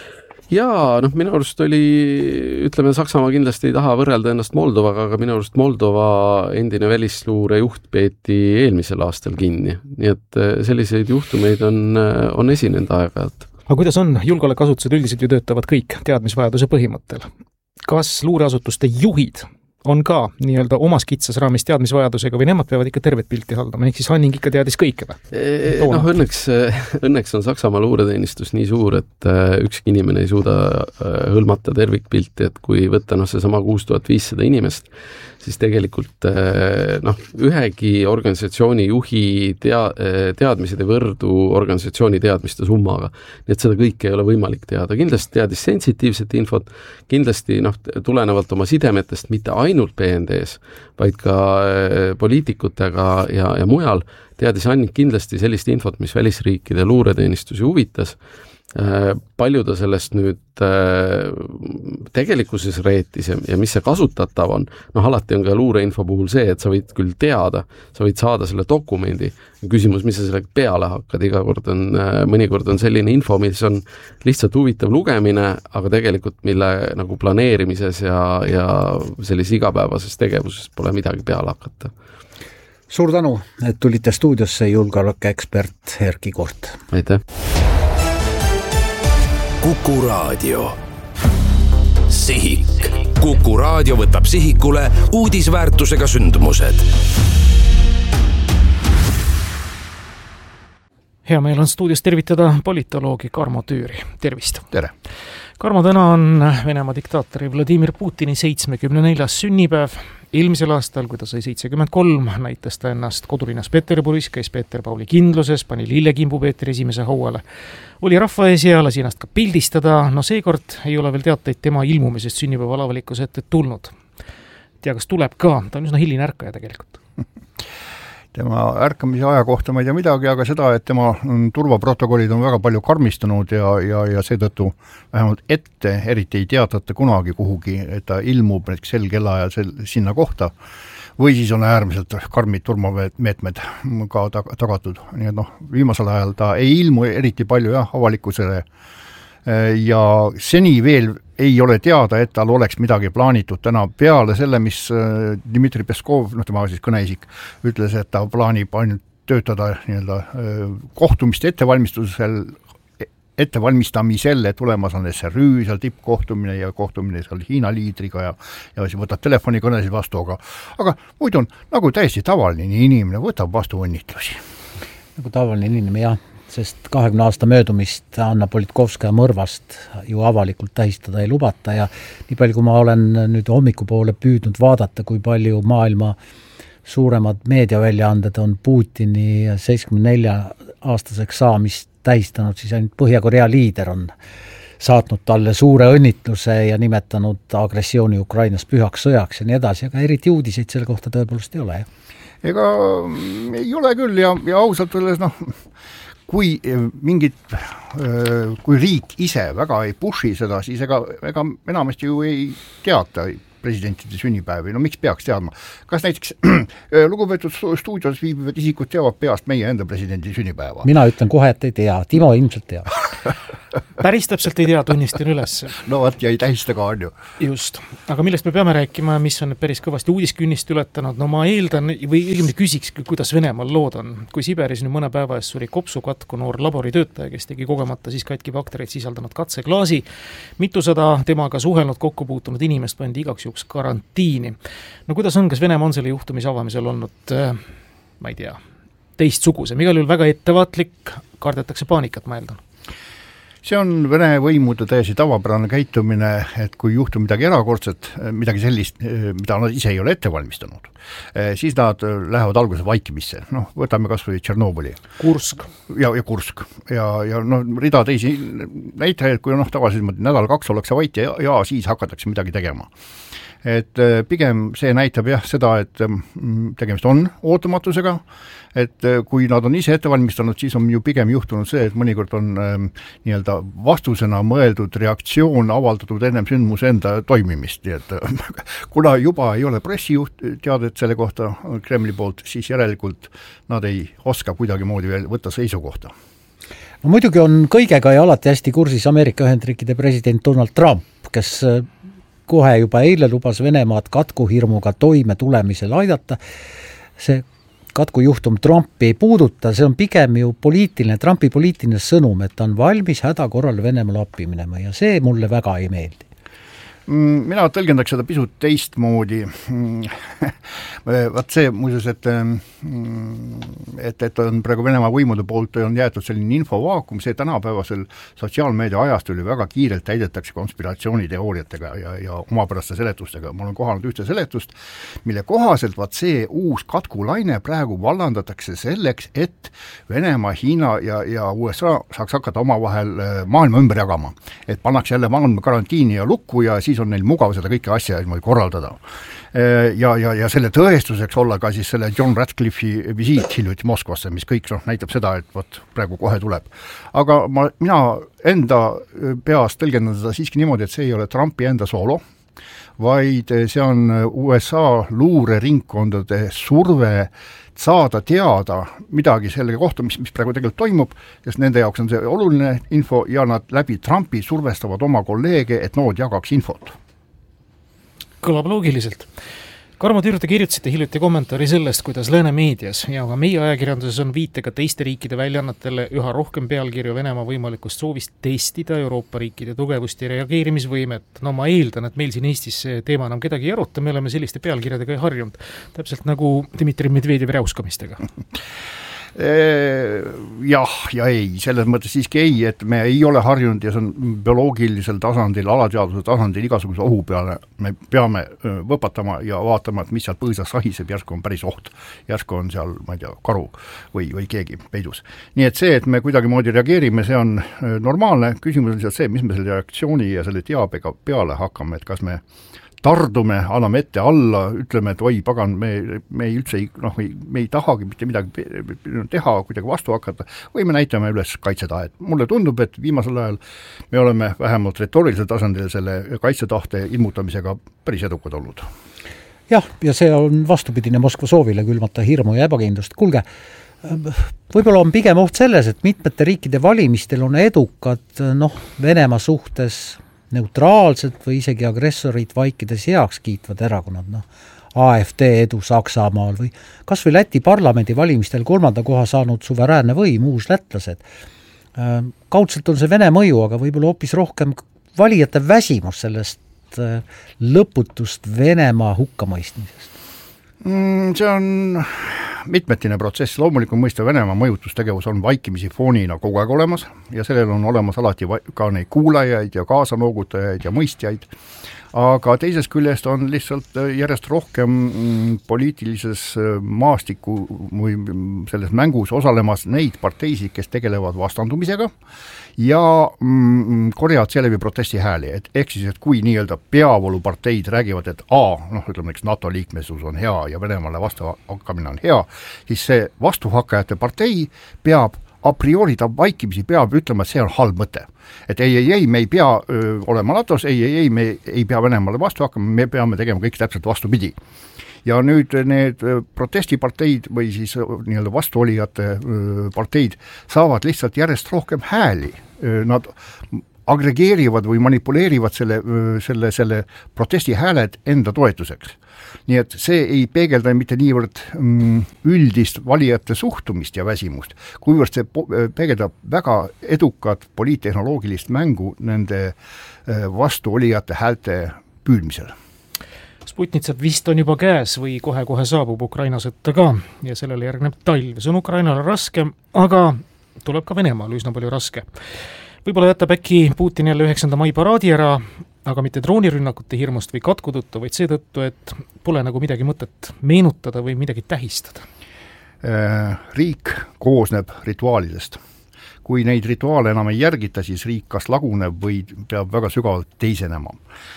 Jaa, minu arust oli, ütleme, Saksamaa kindlasti ei taha võrrelda ennast Moldovaga, aga minu arust Moldova endine välisluure juht peeti eelmisel aastal kinni. Nii et selliseid juhtumeid on esinenud aeg-ajalt. Aga kuidas on? Julgeolekuasutused üldiselt ju töötavad kõik teadmisvajaduse põhimõttel. Kas luureasutuste juhid on ka nii-öelda omas kitsas raamis teadmisvajadusega või nemad peavad ikka tervet pilti haldama, ehk siis Hanning ikka teadis kõike või? Õnneks on Saksamaa luureteenistus nii suur, et ükski inimene ei suuda hõlmata tervikpilti, et kui võtta seesama 6500 inimest, siis tegelikult ühegi organisatsiooni juhi teadmised ei võrdu organisatsiooni teadmiste summaga. Nii et seda kõike ei ole võimalik teada. Kindlasti teadis sensitiivset infot, kindlasti tulenevalt oma sidemetest mitte ainult PND-s, vaid ka poliitikutega ja mujal teadis Hanning kindlasti sellist infot, mis välisriikide luureteenistusi huvitas. Palju ta sellest nüüd tegelikkuses reetis ja mis see kasutatav on, alati on ka luureinfo puhul see, et sa võid küll teada, sa võid saada selle dokumendi, küsimus, mis sa sellega peale hakkad, mõnikord on selline info, mis on lihtsalt huvitav lugemine, aga tegelikult mille nagu planeerimises ja sellises igapäevases tegevuses pole midagi peale hakata. Suur tänu, et tulite stuudiosse julgeolekuekspert Erki Kort. Aitäh! Kuku Raadio. Sihik. Kuku Raadio võtab sihikule uudisväärtusega sündmused. Hea meel on stuudios tervitada politoloogi Karmo Tüüri. Tervist! Tere! Karmo, täna on Venemaa diktaatori Vladimir Putini 74. sünnipäev. Eelmisel aastal, kui ta sai 73, näitas ta ennast kodulinnas Peterburis, käis Peeter Pauli kindluses, pani lillekimbu Peetri esimese hauale. Oli rahva ees ja lasi ennast ka pildistada, seekord ei ole veel teateid tema ilmumisest sünnipäeva avalikkuse ette tulnud. Tea, kas tuleb ka, ta on üsna hiline ärkaja tegelikult. Tema ärkamise aja kohta ma ei tea midagi, aga seda, et tema turvaprotokollid on väga palju karmistunud ja seetõttu vähemalt ette eriti ei teatata kunagi kuhugi, et ta ilmub sel kellaajal sinna kohta või siis on äärmiselt karmid turvameetmed ka tagatud. Nii et viimasel ajal ta ei ilmu eriti palju avalikkusele ja seni veel ei ole teada, et tal oleks midagi plaanitud täna peale selle, mis Dmitri Peskov, tema siis kõneisik, ütles, et ta plaanib ainult töötada kohtumiste ettevalmistamisel, et tulemas on SRÜ, seal tippkohtumine ja kohtumine seal Hiina liidriga ja siis võtab telefonikõnesid vastu, aga muidu on nagu täiesti tavaline inimene, võtab vastu õnnitlusi. Nagu tavaline inimene, jah. Sest 20 aasta möödumist Anna Politkovskaja mõrvast ju avalikult tähistada ei lubata ja nii palju, kui ma olen nüüd hommikupoole püüdnud vaadata, kui palju maailma suuremad meediaväljaanded on Putini 74-aastaseks saamist tähistanud, siis ainult Põhja-Korea liider on saatnud talle suure õnnitluse ja nimetanud agressiooni Ukrainas pühaks sõjaks ja nii edasi, aga eriti uudiseid selle kohta tõepoolest ei ole. Ega ei ole küll ja ausalt öeldes kui riik ise väga ei pushi seda, siis ega enamasti ju ei teata presidentide sünnipäevi, miks peaks teadma? Kas näiteks lugupeetud stuudios viibivad isikud teavad peast meie enda presidendi sünnipäeva? Mina ütlen kohe, et ei tea. Timo ilmselt teab. Päris täpselt ei tea, tunnistan üles. No võt, ja ei tähista ka on ju. Just. Aga millest me peame rääkima, mis on päris kõvasti uudiskünnist ületanud? Ma eeldan, või õigemini küsiks, kuidas Venemaal lood on. Kui Siberis nüüd mõne päeva ees suri kopsukatku noor laboritöötaja, kes tegi kogemata siis katki baktereid sisaldanud katseklaasi. Mitusada temaga suhelnud kokku puutunud inimest pandi igaks juhuks karantiini. Kuidas on, kas Venemaa on selle juhtumise avamisel olnud, ma ei tea, teistsugusem? Igal juhul väga ettevaatlik, kardetakse paanikat, ma eeldan. See on Vene võimude täiesti tavapärane käitumine, et kui juhtub midagi erakordset, midagi sellist, mida nad ise ei ole ette valmistanud, siis nad lähevad alguses vaikimisse. Võtame kas või Tšernobõli. Kursk. Ja Kursk. Ja rida teisi näitajaid, kui tavaliselt nädal-kaks ollakse vait ja siis hakatakse midagi tegema. Et pigem see näitab seda, et tegemist on ootamatusega, et kui nad on ise ette valmistanud, siis on ju pigem juhtunud see, et mõnikord on nii-öelda vastusena mõeldud reaktsioon avaldatud ennem sündmuse enda toimimist. Et kuna juba ei ole pressijuht teadet selle kohta Kremli poolt, siis järelikult nad ei oska kuidagi moodi veel võtta seisukohta. no muidugi on kõigega ja alati hästi kursis Ameerika Ühendriikide president Donald Trump, kes kohe juba eile lubas Venemaad katkuhirmuga toime tulemisel aidata. See katkujuhtum Trumpi ei puuduta, see on pigem ju Trumpi poliitiline sõnum, et ta on valmis häda korral Venemaal appi minema ja see mulle väga ei meeldi. Mina tõlgendaks seda pisut teistmoodi. Vaat see muuseas, et on praegu Venemaa võimude poolt on jäetud selline infovaakum, see tänapäevasel sotsiaalmeedia ajast oli väga kiirelt täidetakse konspiratsiooniteooriatega ja omapäraste seletustega. Ma olen kohanud ühte seletust, mille kohaselt vaat see uus katkulaine praegu vallandatakse selleks, et Venemaa, Hiina ja USA saaks hakata omavahel maailma ümber jagama. Et pannakse jälle maailma karantiini ja lukku ja siis on neil mugav seda kõike asja korraldada. Ja selle tõestuseks olla ka siis selle John Ratcliffe'i visiit hiljuti Moskvasse, mis kõik näitab seda, et võt, praegu kohe tuleb. Aga mina enda peas tõlgendan seda siiski niimoodi, et see ei ole Trumpi enda soolo, vaid see on USA luureringkondade surve saada teada midagi selle kohta, mis praegu tegelikult toimub, sest nende jaoks on see oluline info ja nad läbi Trumpi survestavad oma kolleege, et nood jagaks infot. Kõlab loogiliselt. Karmo Tüür, te kirjutasite hiljuti kommentaari sellest, kuidas lääne meedias ja ka meie ajakirjanduses on viitega teiste riikide väljaannatele üha rohkem pealkirju Venemaa võimalikust soovist testida Euroopa riikide tugevust ja reageerimisvõimet. No ma eeldan, et meil siin Eestis see teema enam kedagi ei aruta, me oleme selliste pealkirjadega ei harjunud. Täpselt nagu Dmitri Medvedjevi räuskamistega. Jah ja ei, selles mõttes siiski ei, et me ei ole harjunud ja see on bioloogilisel tasandil, alateaduse tasandil igasuguse ohu peale. Me peame võpatama ja vaatama, et mis seal põõsas sahiseb, järsku on päris oht. Järsku on seal, ma ei tea, karu või keegi peidus. Nii et see, et me kuidagi moodi reageerime, see on normaalne. Küsimus on see, mis me selle reaktsiooni ja selle teabega peale hakkame, et kas me tardume, anname ette alla, ütleme, et oi, pagan, me ei üldse me ei tahagi mitte midagi teha, kuidagi vastu hakata, või me näitame üles kaitsetahet. Mulle tundub, et viimasel ajal me oleme vähemalt retoorilisel tasandil selle kaitsetahte ilmutamisega päris edukad olnud. Jah, ja see on vastupidine Moskva soovile külmata hirmu ja ebakindlust. Kuulge, võib-olla on pigem oht selles, et mitmete riikide valimistel on edukad Venemaa suhtes neutraalsed või isegi agressorid vaikides heaks kiitvad erakonnad, AFD edu Saksamaal või kas või Läti parlamendi valimistel 3. koha saanud suveräänne võim, uus lätlased. Kaudselt on see Vene mõju, aga võib-olla hoopis rohkem valijate väsimus sellest lõputust Venemaa hukkamõistmisest. See on mitmetine protsess, loomulikult mõista Venemaa mõjutustegevus on vaikimisi foonina kogu aeg olemas ja sellel on olemas alati ka neid kuulajaid ja kaasanoogutajaid ja mõistjaid, aga teisest küljest on lihtsalt järjest rohkem poliitilises maastiku või selles mängus osalemas neid parteisid, kes tegelevad vastandumisega ja korjavad sellevi protesti hääli, ehk siis, et kui nii-öelda peavooluparteid räägivad, et ütleme, NATO liikmesus on hea ja Venemaale vastuhakkamine on hea, siis see vastuhakkajate partei peab a priori ta vaikimisi peab ütlema, et see on halb mõte. Et ei, me ei pea olema NATO-s, ei, me ei pea Venemaale vastu hakkama, me peame tegema kõik täpselt vastupidi. Ja nüüd need protestiparteid või siis nii-öelda vastuolijate parteid saavad lihtsalt järjest rohkem hääli. Nad agregeerivad või manipuleerivad selle protesti hääled enda toetuseks. Nii et see ei peegelda mitte niivõrd üldist valijate suhtumist ja väsimust, kuivõrd see peegeldab väga edukat poliittehnoloogilist mängu nende vastuolijate häälte püüdmisel. Sputnitsat vist on juba käes või kohe saabub Ukraina sõtta ka ja sellele järgneb talv. See on Ukrainale raske, aga tuleb ka Venemaal üsna palju raske. Võib-olla jätab äkki Putin jälle 9. mai paraadi ära, aga mitte droonirünnakute hirmust või katku tõttu, vaid seetõttu, et pole nagu midagi mõtet meenutada või midagi tähistada. Riik koosneb rituaalidest. Kui neid rituaale enam ei järgita, siis riik kas laguneb või peab väga sügavalt teisenema.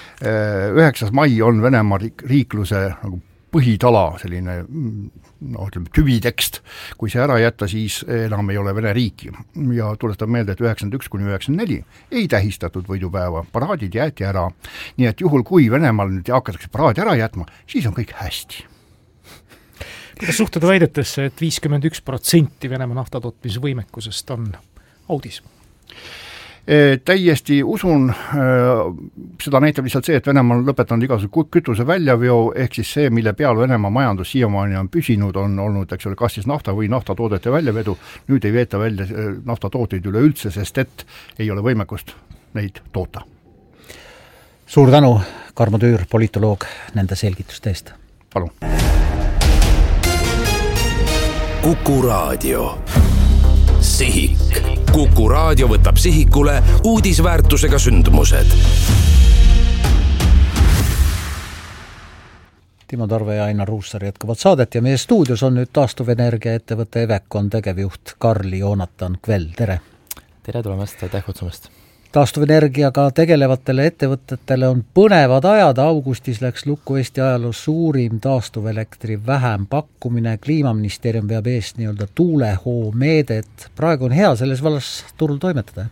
9. mai on Venemaa riikluse nagu põhitala, selline tüvitekst. Kui see ära jätta, siis enam ei ole Vene riiki. Ja tuletab meelde, et 91–94 ei tähistatud võidupäeva, paraadid jäeti ära. Nii et juhul, kui Venemaal nüüd hakatakse paraadi ära jätma, siis on kõik hästi. Kuidas suhtuda väidetesse, et 51% Venemaa naftatootmise võimekusest on Audis. Täiesti usun, seda näitab lihtsalt see, et Venemaa on lõpetanud igasuguse kütuse väljaveo, ehk siis see, mille peal Venemaa majandus siiamaani on püsinud, on olnud, eks ole, kas siis nafta või naftatoodete väljavedu, nüüd ei veeta välja naftatooteid üleüldse, sest et ei ole võimekust neid toota. Suur tänu, Karmo Tüür, politoloog, nende selgituste eest. Palun. Kuku Raadio. Sihik. Kuku Raadio võtab sihikule uudisväärtusega sündmused. Timo Tarve ja Ainar Ruussaar jätkavad saadet ja meie stuudios on nüüd taastuvenergia ettevõtte Evecon tegevjuht Karli Joonatan Kvel, tere! Tere tulemast, aitäh kutsumast! Taastuvenergiaga tegelevatele ettevõtetele on põnevad ajad, augustis läks lukku Eesti ajaloos suurim taastuvelektri vähempakkumine, Kliimaministeerium peab eest nii-öelda tuulehoo meedet, praegu on hea selles vallas turul toimetada?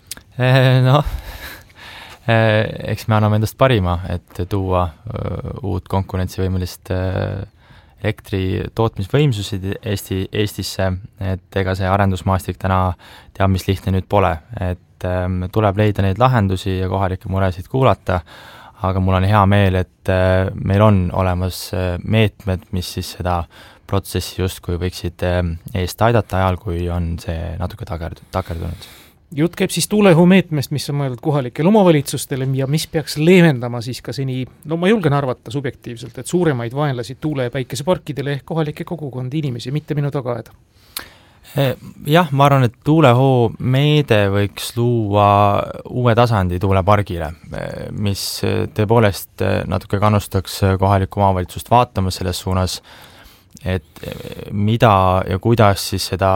Eks me anname endast parima, et tuua uut konkurentsivõimelist elektri tootmisvõimsused Eestisse, et ega see arendusmaastik täna teab, mis lihtne nüüd pole, et tuleb leida neid lahendusi ja kohalikke muresid kuulata, aga mul on hea meel, et meil on olemas meetmed, mis siis seda protsessi justkui võiksid eest aidata ajal, kui on see natuke takerdunud. Jutt käib siis tuulehoo meetmest, mis on mõeldud kohalikele omavalitsustele ja mis peaks leevendama siis ka seni, ma julgen arvata subjektiivselt, et suuremaid vaenlasi tuule- ja päikeseparkidele ehk kohalike kogukondi inimesi, mitte minu tagaaeda. Jah, ma arvan, et tuulehoo meede võiks luua uue tasandi tuulepargile, mis tõepoolest natuke kannustaks kohalikku omavalitsust vaatama selles suunas, et mida ja kuidas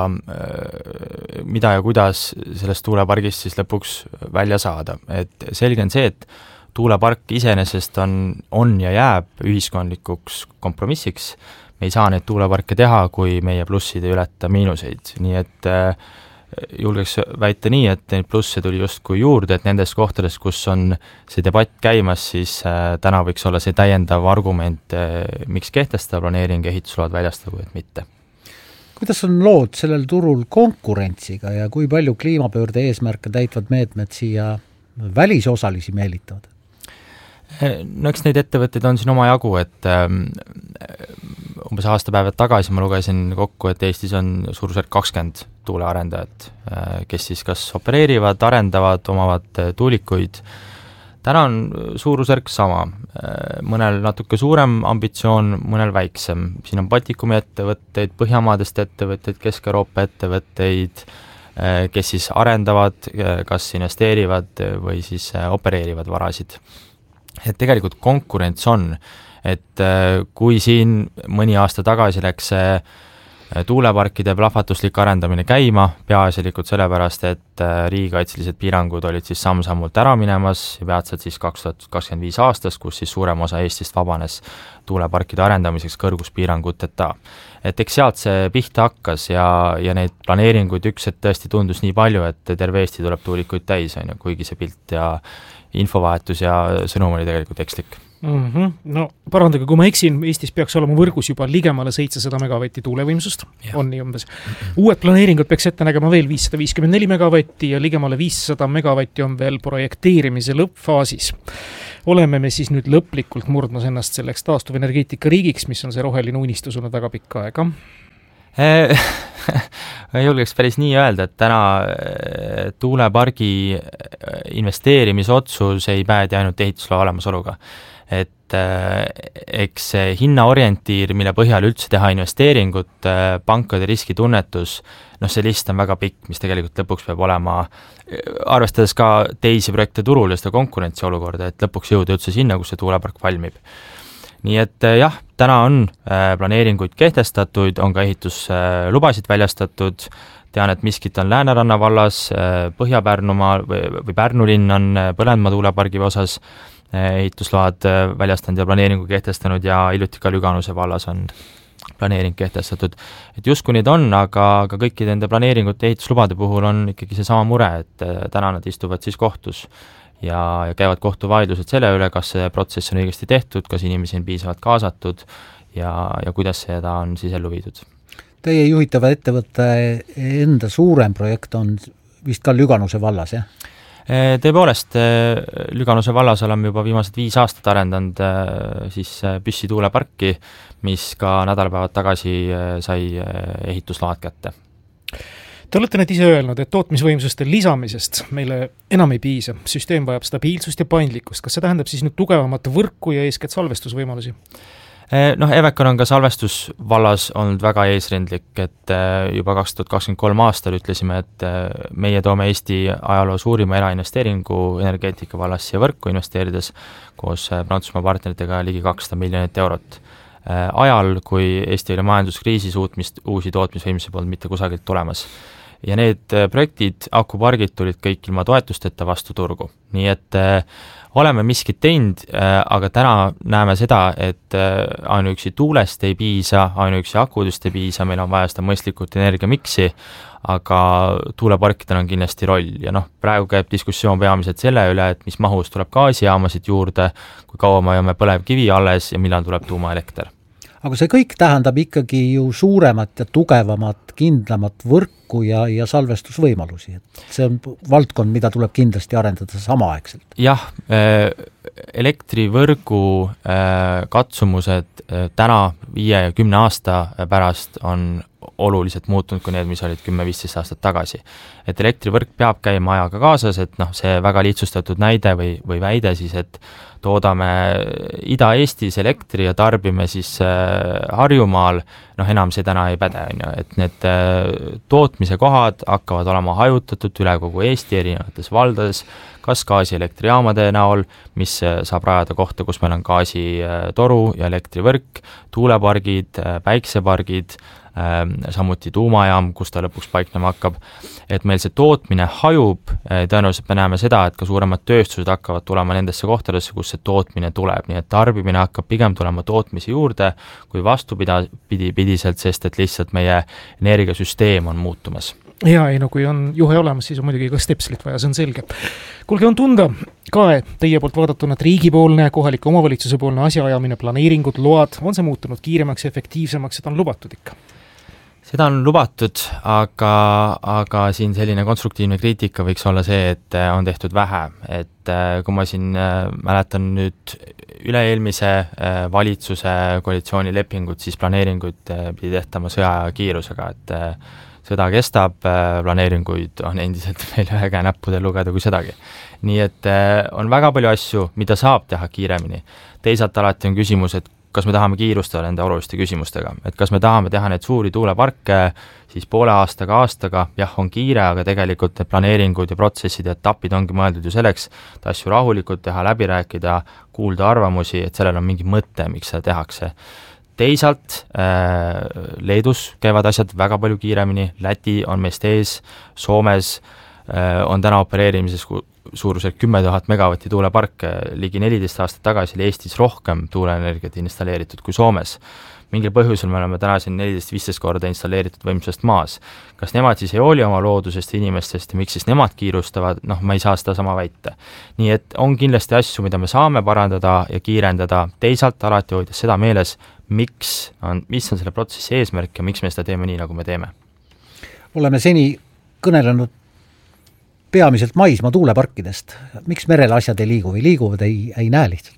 sellest tuulepargist siis lõpuks välja saada. Et selge on see, et tuulepark iseenesest on ja jääb ühiskondlikuks kompromissiks. Me ei saa neid tuuleparke teha, kui meie plussid ei ületa miinuseid. Nii et julgeks väita nii, et neid plusse tuli justkui juurde, et nendes kohtades, kus on see debatt käimas, siis täna võiks olla see täiendav argument, miks kehtestada planeering ja ehitusload väljastada, et mitte. Kuidas on lood sellel turul konkurentsiga ja kui palju kliimapöörde eesmärke täitvad meetmed siia välisosalisi meelitavad? No eks neid ettevõtteid on siin oma jagu, et umbes aastapäevad tagasi ma lugesin kokku, et Eestis on suurusjärk 20 tuulearendajat, kes siis kas opereerivad, arendavad, omavad tuulikuid. Täna on suurusjärk sama, mõnel natuke suurem ambitsioon, mõnel väiksem. Siin on Baltikumi ettevõtteid, Põhjamaadest ettevõtteid, Kesk-Euroopa ettevõtteid, kes siis arendavad, kas investeerivad või siis opereerivad varasid. Et tegelikult konkurents on, et kui siin mõni aasta tagasi läks tuuleparkide plahvatuslik arendamine käima, peaasjalikult sellepärast, et riigikaitselised piirangud olid siis samm-sammult ära minemas ja peatselt siis 2025 aastas, kus siis suurem osa Eestist vabanes tuuleparkide arendamiseks kõrguspiiranguteta. Et eks sealt see pihta hakkas ja neid planeeringuid et tõesti tundus nii palju, et terve Eesti tuleb tuulikuid täis, kuigi see pilt ja infovahetus ja sõnum oli tegelikult ekslik. No parandage, kui ma eksin, Eestis peaks olema võrgus juba ligemale 700 megavatti tuulevõimsust, on nii umbes. Uued planeeringud peaks ette nägema veel 554 megavatti ja ligemale 500 megavatti on veel projekteerimise lõppfaasis. Oleme me siis nüüd lõplikult murdmas ennast selleks taastuvenergeetika riigiks, mis on see roheline unistus olnud väga pikka aega? Ei julgeks päris nii öelda, et täna tuulepargi investeerimisotsus ei päädi ainult ehitusloa olemasoluga. Et eks see hinnaorientiir, mille põhjal üldse teha investeeringut, pankade riskitunnetus, see list on väga pikk, mis tegelikult lõpuks peab olema, arvestades ka teisi projekte turul ja seda konkurentsi olukorda, et lõpuks jõuda üldse sinna, kus see tuulepark valmib. Nii et jah, täna on planeeringuid kehtestatud, on ka ehituslubasid väljastatud, tean, et Miskit on Lääneranna vallas, Põhja-Pärnumaa või Pärnu linn on Põlendmaa tuulepargi osas ehitusload väljastanud ja planeeringu kehtestanud ja hiljuti ka Lüganuse vallas on planeering kehtestatud. Et justkui neid on, aga kõikide nende planeeringute ehituslubade puhul on ikkagi see sama mure, et täna nad istuvad siis kohtus ja käivad kohtuvaidlused selle üle, kas see protsess on õigesti tehtud, kas inimesi on piisavalt kaasatud ja kuidas seda on siis ellu viidud. Teie juhitava ettevõtte enda suurem projekt on vist ka Lüganuse vallas, jah? Tõepoolest, Lüganuse vallas oleme juba viimased 5 aastat arendanud siis Püssi tuuleparki, mis ka nädalapäevad tagasi sai ehitusload kätte. Te olete nüüd ise öelnud, et tootmisvõimsuste lisamisest meile enam ei piisa. Süsteem vajab stabiilsust ja paindlikkust. Kas see tähendab siis nüüd tugevamat võrku ja eeskätt salvestusvõimalusi? Evecon on ka salvestusvallas olnud väga eesrindlik, et juba 2023 aastal ütlesime, et meie toome Eesti ajaloo suurima erainvesteeringu energeetika vallas siia võrku investeerides koos Prantsusmaa partneritega ligi 200 miljonit eurot. Ajal, kui Eesti oli majanduskriisis, uusi tootmisvõimsusi polnud mitte kusagilt tulemas. Ja need projektid, akupargid tulid kõik ilma toetusteta vastu turgu. Nii et oleme miskit teinud, aga täna näeme seda, et ainuüksi tuulest ei piisa, ainuüksi akudest ei piisa, meil on vaja seda mõistlikult energiamiksi, aga tuuleparkidel on kindlasti roll. Ja praegu käib diskussioon peamiselt selle üle, et mis mahus tuleb gaasijaamasid juurde, kui kaua me hoiame põlevkivi alles ja millal tuleb tuumaelekter. Aga see kõik tähendab ikkagi ju suuremat ja tugevamat, kindlamat võrku ja salvestusvõimalusi. See on valdkond, mida tuleb kindlasti arendada samaaegselt. Jah, elektrivõrgu katsumused täna 5 ja 10 aasta pärast on oluliselt muutunud kui need, mis olid 10-15 aastat tagasi. Et elektrivõrk peab käima ajaga kaasas, et see väga lihtsustatud näide või väide siis, et toodame Ida-Eestis elektri ja tarbime siis Harjumaal, enam see täna ei päde, et need tootmise kohad hakkavad olema hajutatud üle kogu Eesti erinevates valdades, kas gaasielektrijaamade näol, mis saab rajada kohta, kus meil on gaasitoru ja elektrivõrk, tuulepargid, päiksepargid, samuti tuumajaam, kus ta lõpuks paiknema hakkab, et meil see tootmine hajub, tõenäoliselt me näeme seda, et ka suuremad tööstused hakkavad tulema nendesse kohtadesse, kus see tootmine tuleb, nii et tarbimine hakkab pigem tulema tootmise juurde, kui vastupidiselt, sest et lihtsalt meie energiasüsteem on muutumas. Ja kui on juhe olemas, siis on muidugi ka stepslit vaja, see on selge. Kuulge, on tunda ka, et teie poolt vaadatuna, et riigipoolne, kohaliku omavalitsuse poolne asjaajamine, planeeringud, load, on see muutunud kiiremaks ja efektiivsemaks, et on lubatud ikka? Seda on lubatud, aga siin selline konstruktiivne kriitika võiks olla see, et on tehtud vähe, et kui ma siin mäletan nüüd üle-eelmise valitsuse koalitsioonilepingut, siis planeeringuid pidi tehtama sõja kiirusega, et sõda kestab, planeeringuid on endiselt meil ühe käe näppudel lugeda kui sedagi. Nii et on väga palju asju, mida saab teha kiiremini. Teisalt alati on küsimus, et kas me tahame kiirustada nende oluliste küsimustega, et kas me tahame teha need suuri tuuleparke siis poole aastaga, jah, on kiire, aga tegelikult need planeeringud ja protsessid ja etapid ongi mõeldud ju selleks, et asju rahulikult teha, läbi rääkida, kuulda arvamusi, et sellel on mingi mõte, miks seda tehakse. Teisalt Leedus käivad asjad väga palju kiiremini, Läti on meist ees, Soomes on täna opereerimises suurusjärk 10 000 megavatti tuuleparke, ligi 14 aastat tagasi oli Eestis rohkem tuuleenergiat installeeritud kui Soomes. Mingil põhjusel me oleme täna siin 14-15 korda installeeritud võimsust maas. Kas nemad siis ei hooli oma loodusest ja inimestest ja miks siis nemad kiirustavad, ma ei saa seda sama väita. Nii et on kindlasti asju, mida me saame parandada ja kiirendada, teisalt alati hoides seda meeles, mis on selle protsessi eesmärk ja miks me seda teeme nii, nagu me teeme. Oleme seni kõnelenud peamiselt maismaa tuuleparkidest. Miks merel asjad ei liigu või liiguvad, ei näe lihtsalt?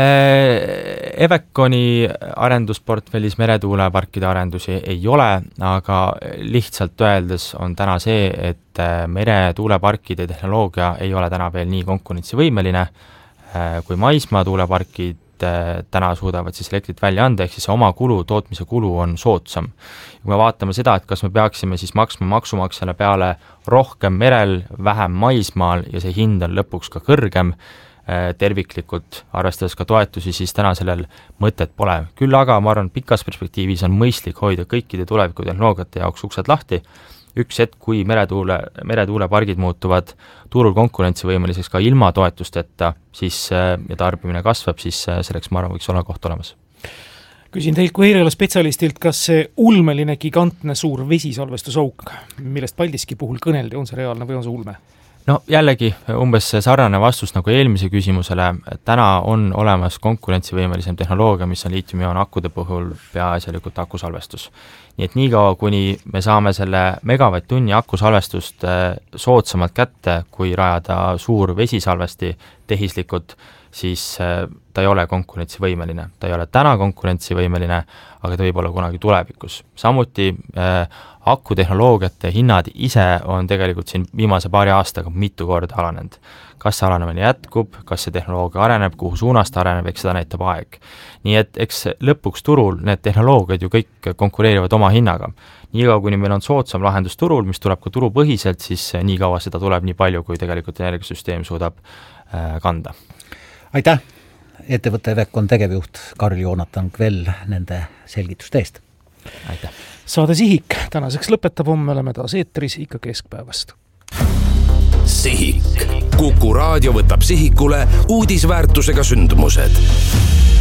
Eveconi arendusportfellis meretuuleparkide arendusi ei ole, aga lihtsalt öeldes on täna see, et meretuuleparkide tehnoloogia ei ole täna veel nii konkurentsivõimeline, kui maismaa tuuleparkid täna suudavad siis elektrit välja anda, ehk siis oma kulu, tootmise kulu on soodsam. Kui me vaatame seda, et kas me peaksime siis maksma maksumaksjale peale rohkem merel, vähem maismaal ja see hind on lõpuks ka kõrgem terviklikult, arvestades ka toetusi, siis täna sellel mõtet pole. Küll aga ma arvan, pikas perspektiivis on mõistlik hoida kõikide tulevikutehnoloogiate jaoks uksed lahti. Üks hetk, kui meretuulepargid muutuvad turul konkurentsivõimeliseks ka ilma toetusteta, siis ja tarbimine kasvab, siis selleks ma arvan, võiks olla koht olemas. Küsin teilt kui eriala spetsialistilt, kas see ulmeline gigantne suur vesisalvestusauk, millest Paldiski puhul kõneldi, on see reaalne või on see ulme? no jällegi umbes sarnane vastus nagu eelmise küsimusele, täna on olemas konkurentsivõimelisem tehnoloogia, mis on liitiumioon akude puhul peaasjalikult akusalvestus. Nii et niikaua, kuni me saame selle megavatt-tunni akusalvestust soodsamalt kätte, kui rajada suur vesisalvesti tehislikult, siis ta ei ole konkurentsivõimeline. Ta ei ole täna konkurentsivõimeline, aga ta võib olla kunagi tulevikus. Samuti akutehnoloogiate hinnad ise on tegelikult siin viimase paari aastaga mitu korda alanenud. Kas see alanemine jätkub, kas see tehnoloogia areneb, kuhu suunas ta areneb, eks seda näitab aeg. Nii et eks lõpuks turul need tehnoloogiad ju kõik konkureerivad oma hinnaga. Niikaua, kuni meil on soodsam lahendus turul, mis tuleb ka turupõhiselt, siis nii kaua seda tuleb nii palju, kui tegelikult energiasüsteem suudab kanda. Aitäh! Ettevõtte Evecon tegevjuht Karl-Joonatan Kvell nende selgituste eest. Aitäh! Saade Sihik tänaseks lõpetab, homme oleme taas eetris ikka keskpäevast. Sihik. Kuku raadio võtab sihikule uudisväärtusega sündmused.